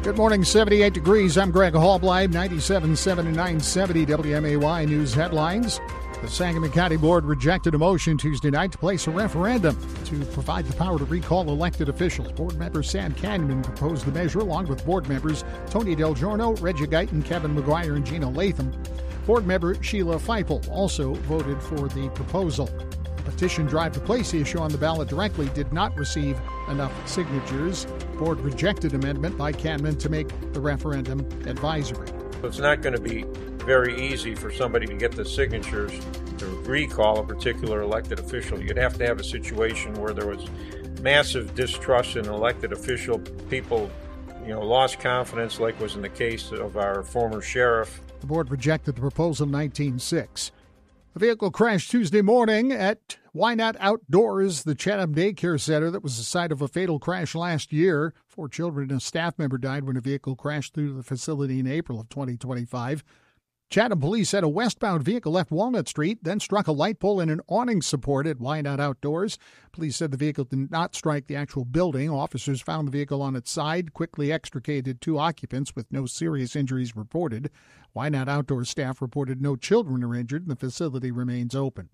Good morning, 78 degrees. I'm Greg Hallbleib, 97.7 and 970 WMAY News headlines. The Sangamon County Board rejected a motion Tuesday night to place a referendum to provide the power to recall elected officials. Board member Sam Cannon proposed the measure along with board members Tony Del Giorno, Reggie Guyton, Kevin McGuire, and Gina Latham. Board member Sheila Feifel also voted for the proposal. The petition drive to place the issue on the ballot directly did not receive enough signatures. The board rejected amendment by Cannon to make the referendum advisory. It's not going to be very easy for somebody to get the signatures to recall a particular elected official. You'd have to have a situation where there was massive distrust in an elected official. People, lost confidence, like was in the case of our former sheriff. The board rejected the proposal 19-6. The vehicle crashed Tuesday morning at Why Not Outdoors, the Chatham Daycare Center that was the site of a fatal crash last year. 4 children and a staff member died when a vehicle crashed through the facility in April of 2025. Chatham police said a westbound vehicle left Walnut Street, then struck a light pole and an awning support at Why Not Outdoors. Police said the vehicle did not strike the actual building. Officers found the vehicle on its side, quickly extricated 2 occupants with no serious injuries reported. Why Not Outdoors staff reported no children are injured and the facility remains open.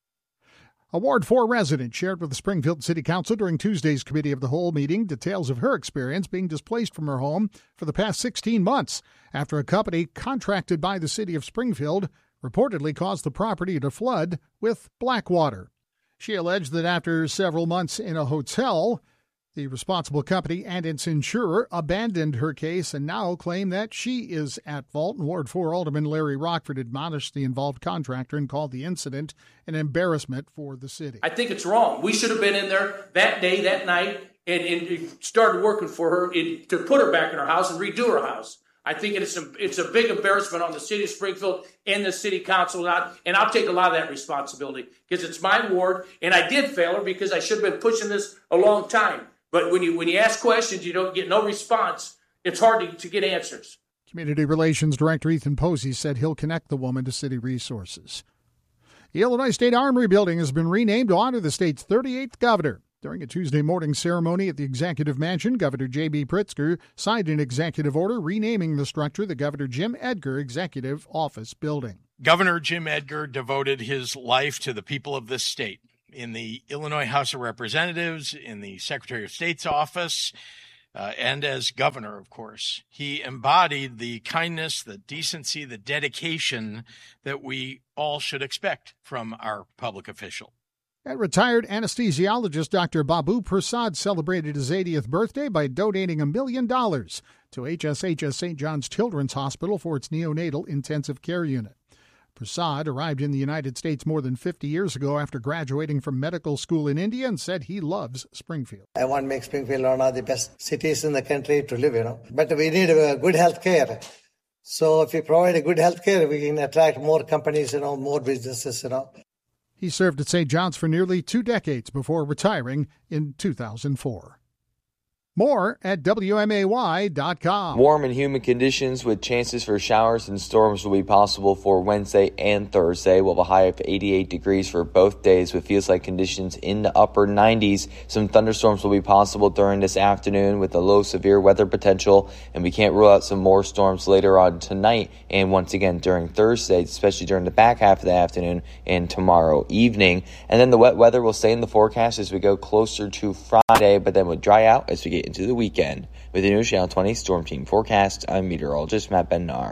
A Ward 4 resident shared with the Springfield City Council during Tuesday's Committee of the Whole meeting details of her experience being displaced from her home for the past 16 months after a company contracted by the city of Springfield reportedly caused the property to flood with black water. She alleged that after several months in a hotel, the responsible company and its insurer abandoned her case and now claim that she is at fault. Ward 4 Alderman Larry Rockford admonished the involved contractor and called the incident an embarrassment for the city. I think it's wrong. We should have been in there that day, that night, and started working for her to put her back in her house and redo her house. I think it's a big embarrassment on the city of Springfield and the city council, and I'll take a lot of that responsibility because it's my ward, and I did fail her because I should have been pushing this a long time. But when you ask questions, you don't get no response. It's hard to get answers. Community Relations Director Ethan Posey said he'll connect the woman to city resources. The Illinois State Armory Building has been renamed to honor the state's 38th governor. During a Tuesday morning ceremony at the Executive Mansion, Governor J.B. Pritzker signed an executive order renaming the structure the Governor Jim Edgar Executive Office Building. Governor Jim Edgar devoted his life to the people of this state. In the Illinois House of Representatives, in the Secretary of State's office, and as governor, of course. He embodied the kindness, the decency, the dedication that we all should expect from our public official. And retired anesthesiologist Dr. Babu Prasad celebrated his 80th birthday by donating $1 million to HSHS St. John's Children's Hospital for its neonatal intensive care unit. Prasad arrived in the United States more than 50 years ago after graduating from medical school in India and said he loves Springfield. I want to make Springfield one of the best cities in the country to live, But we need good health care. So if we provide a good health care, we can attract more companies, more businesses, He served at St. John's for nearly 2 decades before retiring in 2004. More at WMAY.com. Warm and humid conditions with chances for showers and storms will be possible for Wednesday and Thursday. We'll have a high of 88 degrees for both days with feels-like conditions in the upper 90s. Some thunderstorms will be possible during this afternoon with a low severe weather potential, and we can't rule out some more storms later on tonight and once again during Thursday, especially during the back half of the afternoon and tomorrow evening. And then the wet weather will stay in the forecast as we go closer to Friday, but then will dry out as we get into the weekend. With the News Channel 20 Storm Team Forecast, I'm meteorologist Matt Ben-Nar.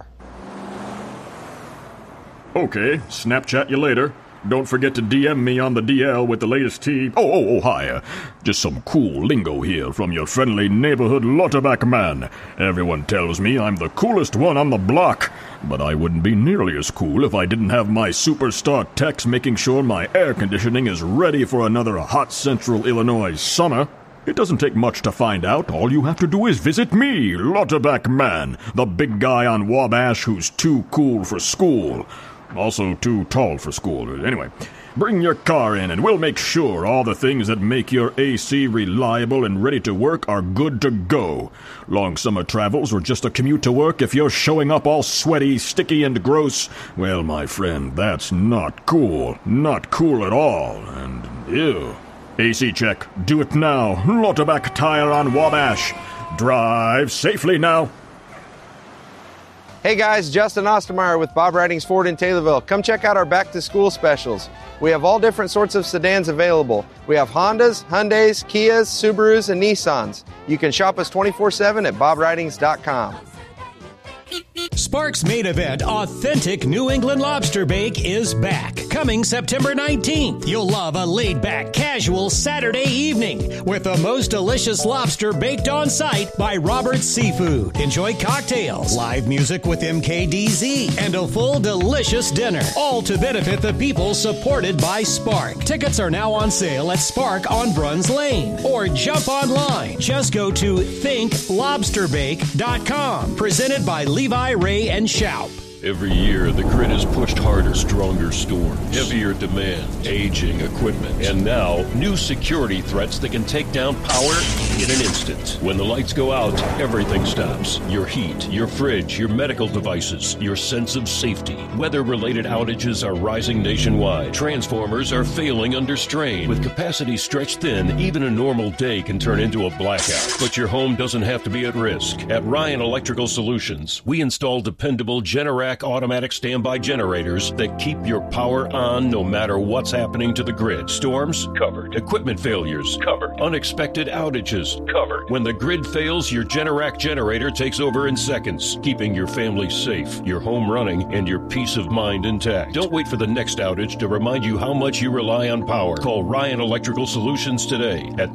Okay, Snapchat you later. Don't forget to DM me on the DL with the latest tea. Hi. Just some cool lingo here from your friendly neighborhood Lauterbach man. Everyone tells me I'm the coolest one on the block, but I wouldn't be nearly as cool if I didn't have my superstar techs making sure my air conditioning is ready for another hot central Illinois summer. It doesn't take much to find out. All you have to do is visit me, Lauterbach man, the big guy on Wabash who's too cool for school. Also too tall for school. Anyway, bring your car in and we'll make sure all the things that make your AC reliable and ready to work are good to go. Long summer travels or just a commute to work, if you're showing up all sweaty, sticky, and gross, well, my friend, that's not cool. Not cool at all. And ew. AC check. Do it now. Lauterbach Tire on Wabash. Drive safely now. Hey guys, Justin Ostermeyer with Bob Ridings Ford in Taylorville. Come check out our back-to-school specials. We have all different sorts of sedans available. We have Hondas, Hyundais, Kias, Subarus, and Nissans. You can shop us 24/7 at bobridings.com. Sparks' main event, Authentic New England Lobster Bake, is back. Coming September 19th. You'll love a laid-back, casual Saturday evening with the most delicious lobster baked on site by Robert's Seafood. Enjoy cocktails, live music with MKDZ, and a full delicious dinner. All to benefit the people supported by Spark. Tickets are now on sale at Spark on Bruns Lane. Or jump online. Just go to thinklobsterbake.com. Presented by Levi, Ray, and Shoup. Every year, the grid is pushed harder, stronger storms, heavier demand, aging equipment, and now new security threats that can take down power in an instant. When the lights go out, everything stops. Your heat, your fridge, your medical devices, your sense of safety. Weather-related outages are rising nationwide. Transformers are failing under strain. With capacity stretched thin, even a normal day can turn into a blackout. But your home doesn't have to be at risk. At Ryan Electrical Solutions, we install dependable Generac automatic standby generators that keep your power on no matter what's happening to the grid. Storms? Covered. Equipment failures? Covered. Unexpected outages? Covered. When the grid fails, your Generac generator takes over in seconds, keeping your family safe, your home running, and your peace of mind intact. Don't wait for the next outage to remind you how much you rely on power. Call Ryan Electrical Solutions today at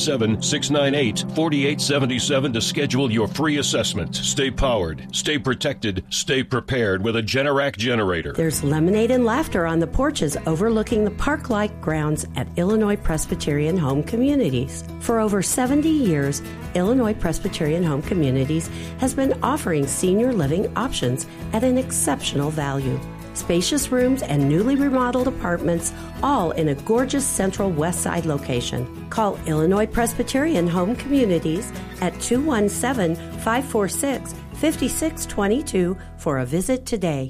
217-698-4877 to schedule your free assessment. Stay powered, stay protected, stay prepared with a Generac generator. There's lemonade and laughter on the porches overlooking the park-like grounds at Illinois Presbyterian Home Communities. For over 70 years, Illinois Presbyterian Home Communities has been offering senior living options at an exceptional value. Spacious rooms and newly remodeled apartments, all in a gorgeous central west side location. Call Illinois Presbyterian Home Communities at 217-546-5622 for a visit today.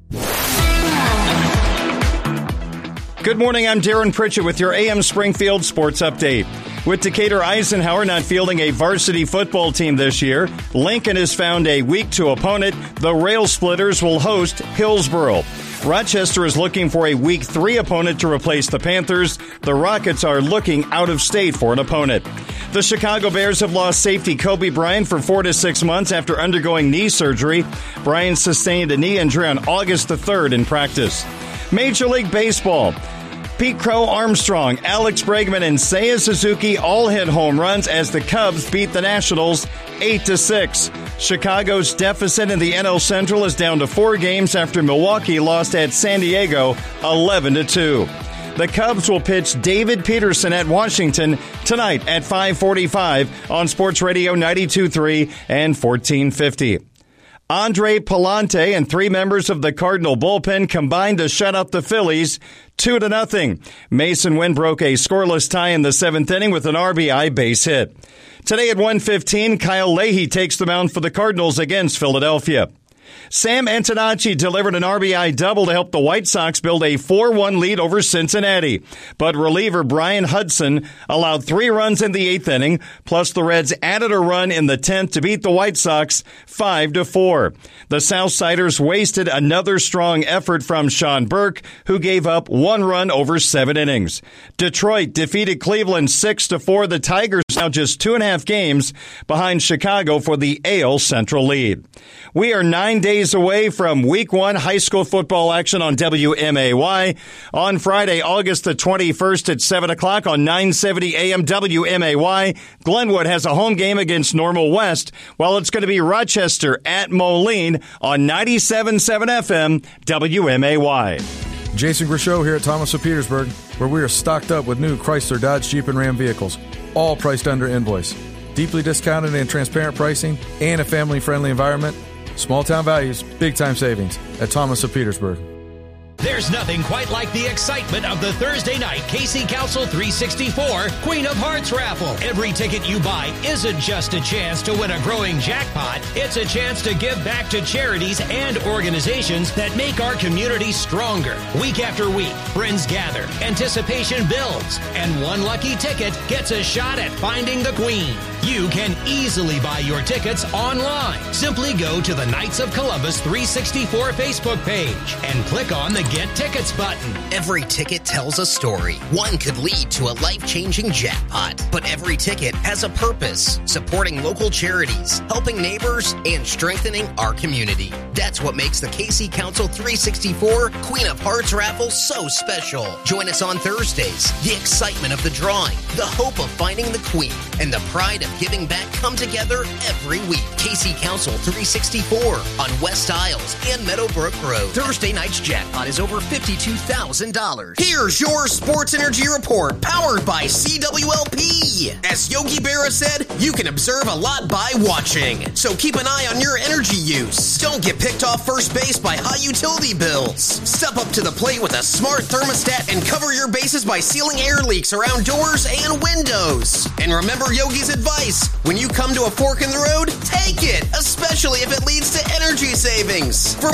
Good morning, I'm Darren Pritchett with your AM Springfield Sports Update. With Decatur Eisenhower not fielding a varsity football team this year, Lincoln has found a week 2 opponent. The Rail Splitters will host Hillsboro. Rochester is looking for a week 3 opponent to replace the Panthers. The Rockets are looking out of state for an opponent. The Chicago Bears have lost safety Kobe Bryant for 4 to 6 months after undergoing knee surgery. Bryant sustained a knee injury on August the 3rd in practice. Major League Baseball. Pete Crow Armstrong, Alex Bregman, and Seiya Suzuki all hit home runs as the Cubs beat the Nationals 8-6. Chicago's deficit in the NL Central is down to 4 games after Milwaukee lost at San Diego 11-2. The Cubs will pitch David Peterson at Washington tonight at 5:45 on Sports Radio 92.3 and 1450. Andre Palante and 3 members of the Cardinal bullpen combined to shut out the Phillies 2-0. Mason Wynn broke a scoreless tie in the 7th inning with an RBI base hit. Today at 1:15, Kyle Leahy takes the mound for the Cardinals against Philadelphia. Sam Antonacci delivered an RBI double to help the White Sox build a 4-1 lead over Cincinnati. But reliever Brian Hudson allowed 3 runs in the 8th inning, plus the Reds added a run in the 10th to beat the White Sox 5-4. The Southsiders wasted another strong effort from Sean Burke, who gave up 1 run over 7 innings. Detroit defeated Cleveland 6-4. The Tigers now just 2.5 games behind Chicago for the AL Central lead. We are 9 days away from Week 1 high school football action on WMAY. On Friday, August the 21st at 7 o'clock on 970 AM WMAY, Glenwood has a home game against Normal West, while it's going to be Rochester at Moline on 97.7 FM WMAY. Jason Grishow here at Thomas of Petersburg, where we are stocked up with new Chrysler, Dodge, Jeep, and Ram vehicles, all priced under invoice. Deeply discounted and transparent pricing and a family-friendly environment. Small town values, big time savings at Thomas of Petersburg. There's nothing quite like the excitement of the Thursday night KC Council 364 Queen of Hearts raffle. Every ticket you buy isn't just a chance to win a growing jackpot. It's a chance to give back to charities and organizations that make our community stronger. Week after week, friends gather, anticipation builds, and one lucky ticket gets a shot at finding the Queen. You can easily buy your tickets online. Simply go to the Knights of Columbus 364 Facebook page and click on the Get Tickets button. Every ticket tells a story. One could lead to a life-changing jackpot, but every ticket has a purpose, supporting local charities, helping neighbors, and strengthening our community. That's what makes the KC Council 364 Queen of Hearts raffle so special. Join us on Thursdays. The excitement of the drawing, the hope of finding the Queen, and the pride of giving back come together every week. KC Council 364 on West Isles and Meadowbrook Road. Thursday night's jackpot is over $52,000. Here's your Sports Energy Report, powered by CWLP. As Yogi Berra said, you can observe a lot by watching. So keep an eye on your energy use. Don't get picked off first base by high utility bills. Step up to the plate with a smart thermostat and cover your bases by sealing air leaks around doors and windows. And remember Yogi's advice, when you come to a fork in the road, take it, especially if it leads to energy savings. For